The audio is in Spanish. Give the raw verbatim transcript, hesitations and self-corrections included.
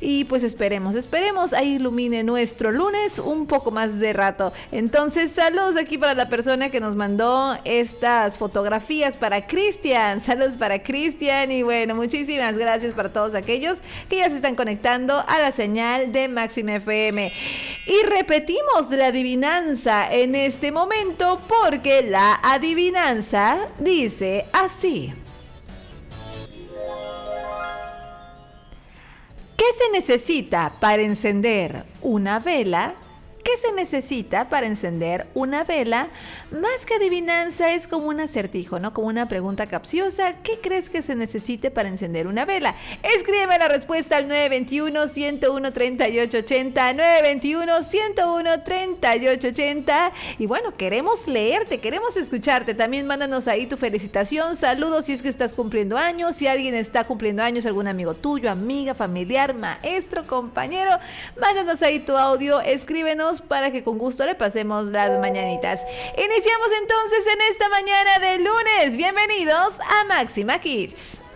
y pues esperemos, esperemos ahí ilumine nuestro lunes un poco más de rato. Entonces, saludos aquí para la persona que nos mandó estas fotografías para Cristian. Saludos para Cristian y bueno, muchísimas gracias para todos aquellos que ya se están conectando a la señal de Máxima F M. Y repetimos la adivinanza en este momento porque la adivinanza dice así. ¿Qué se necesita para encender una vela? ¿Qué se necesita para encender una vela? Más que adivinanza, es como un acertijo, ¿no? Como una pregunta capciosa. ¿Qué crees que se necesite para encender una vela? Escríbeme la respuesta al nueve veintiuno, ciento uno, treinta y ocho ochenta, nueve veintiuno, ciento uno, treinta y ocho ochenta. Y bueno, queremos leerte, queremos escucharte. También mándanos ahí tu felicitación, saludos si es que estás cumpliendo años, si alguien está cumpliendo años, algún amigo tuyo, amiga, familiar, maestro, compañero. Mándanos ahí tu audio, escríbenos para que con gusto le pasemos las mañanitas. Iniciamos entonces en esta mañana de lunes. Bienvenidos a Máxima Kids.